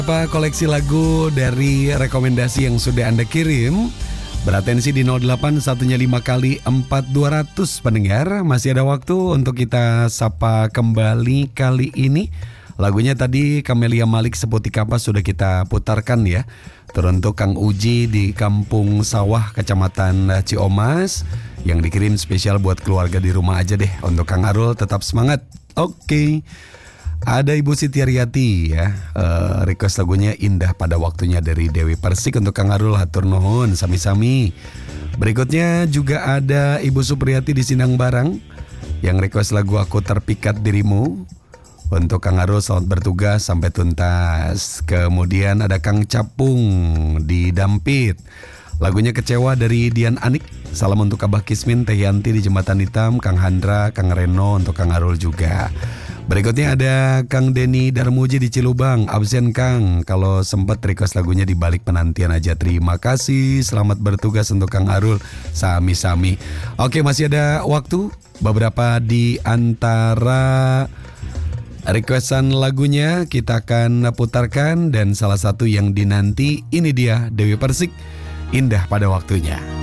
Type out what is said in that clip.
Apa koleksi lagu dari rekomendasi yang sudah Anda kirim? Beratensi di 08 105 kali 4200 pendengar. Masih ada waktu untuk kita sapa kembali kali ini. Lagunya tadi Camelia Malik Seputi Kapas sudah kita putarkan ya. Teruntuk Kang Uji di Kampung Sawah Kecamatan Ciomas, yang dikirim spesial buat keluarga di rumah aja deh. Untuk Kang Arul tetap semangat. Oke. Ada Ibu Siti Ariati ya, request lagunya Indah Pada Waktunya dari Dewi Persik untuk Kang Arul, hatur nuhun sami-sami. Berikutnya juga ada Ibu Supriyati di Sindang Barang yang request lagu Aku Terpikat Dirimu untuk Kang Arul, selamat bertugas sampai tuntas. Kemudian ada Kang Capung di Dampit, lagunya Kecewa dari Dian Anik. Salam untuk Abah Kismin, Teh Yanti di Jembatan Hitam, Kang Handra, Kang Reno untuk Kang Arul juga. Berikutnya ada Kang Denny Darmuji di Cilubang, absen Kang, kalau sempat request lagunya di balik penantian aja. Terima kasih, selamat bertugas untuk Kang Arul, sami-sami. Oke, masih ada waktu beberapa di antara requestan lagunya kita akan putarkan, dan salah satu yang dinanti ini dia Dewi Persik, Indah Pada Waktunya.